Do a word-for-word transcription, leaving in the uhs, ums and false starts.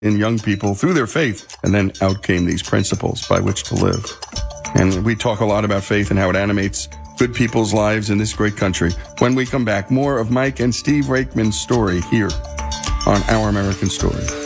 in young people through their faith. And then out came these principles by which to live. And we talk a lot about faith and how it animates good people's lives in this great country. When we come back, more of Mike and Steve Rakeman's story here on Our American Story.